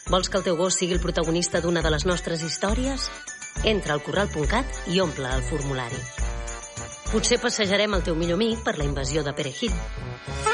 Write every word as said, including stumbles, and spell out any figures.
Vols que el teu gos sigui el protagonista d'una de les nostres històries? Entra al corral punt cat i omple el formulari. Potser passejarem el teu millor amic per la invasió de Perejil.